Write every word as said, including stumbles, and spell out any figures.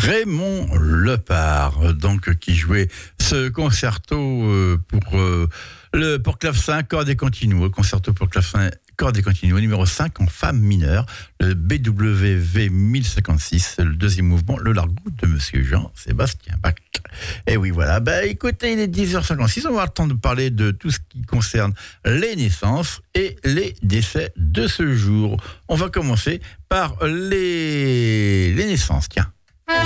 Raymond Lepard, donc qui jouait ce concerto euh, pour euh, le pour clavecin, cordes et continuo, concerto pour clavecin, cordes et continuo numéro cinq en fa mineur, le B W V mille cinquante-six, le deuxième mouvement, le largo de Monsieur Jean-Sébastien Bach. Et oui, voilà. Bah, écoutez, il est dix heures cinquante-six. On va avoir le temps de parler de tout ce qui concerne les naissances et les décès de ce jour. On va commencer par les, les naissances. Tiens.